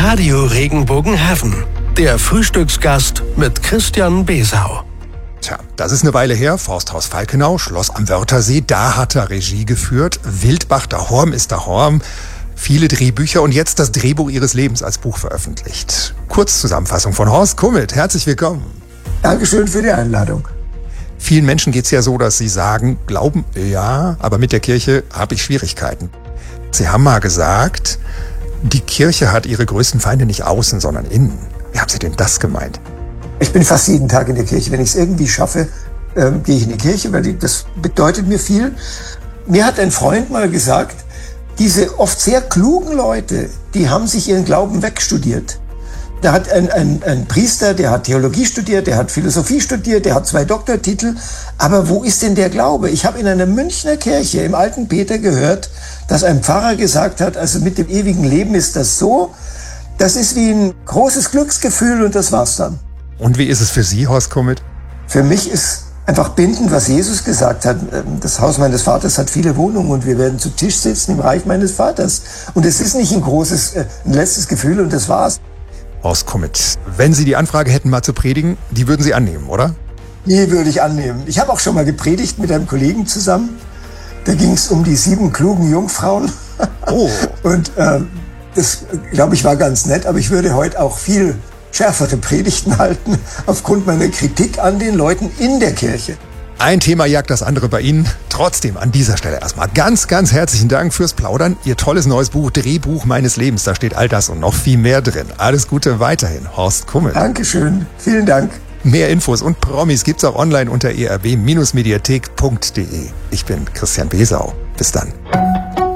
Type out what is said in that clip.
Radio Regenbogenhafen. Der Frühstücksgast mit Christian Besau. Tja, das ist eine Weile her. Forsthaus Falkenau, Schloss am Wörthersee, da hat er Regie geführt. Wildbach, der Horm ist der Horm. Viele Drehbücher und jetzt das Drehbuch Ihres Lebens als Buch veröffentlicht. Kurzzusammenfassung von Horst Kummet. Herzlich willkommen. Dankeschön für die Einladung. Vielen Menschen geht's ja so, dass sie sagen, glauben, ja, aber mit der Kirche habe ich Schwierigkeiten. Sie haben mal gesagt, die Kirche hat ihre größten Feinde nicht außen, sondern innen. Wie haben Sie denn das gemeint? Ich bin fast jeden Tag in der Kirche. Wenn ich es irgendwie schaffe, gehe ich in die Kirche, weil das bedeutet mir viel. Mir hat ein Freund mal gesagt, diese oft sehr klugen Leute, die haben sich ihren Glauben wegstudiert. Da hat ein Priester, der hat Theologie studiert, der hat Philosophie studiert, der hat 2 Doktortitel. Aber wo ist denn der Glaube? Ich habe in einer Münchner Kirche im Alten Peter gehört, dass ein Pfarrer gesagt hat, also mit dem ewigen Leben ist das so, das ist wie ein großes Glücksgefühl und das war's dann. Und wie ist es für Sie, Horst Kummet? Für mich ist einfach bindend, was Jesus gesagt hat. Das Haus meines Vaters hat viele Wohnungen und wir werden zu Tisch sitzen im Reich meines Vaters. Und es ist nicht ein letztes Gefühl und das war's. Horst Kummet, wenn Sie die Anfrage hätten, mal zu predigen, die würden Sie annehmen, oder? Die würde ich annehmen. Ich habe auch schon mal gepredigt mit einem Kollegen zusammen. Da ging es um die 7 klugen Jungfrauen. Oh. Und das, glaube ich, war ganz nett. Aber ich würde heute auch viel schärfere Predigten halten, aufgrund meiner Kritik an den Leuten in der Kirche. Ein Thema jagt das andere bei Ihnen. Trotzdem an dieser Stelle erstmal ganz, ganz herzlichen Dank fürs Plaudern. Ihr tolles neues Buch, Drehbuch meines Lebens. Da steht all das und noch viel mehr drin. Alles Gute weiterhin, Horst Kummet. Dankeschön. Vielen Dank. Mehr Infos und Promis gibt's auch online unter erb-mediathek.de. Ich bin Christian Besau. Bis dann.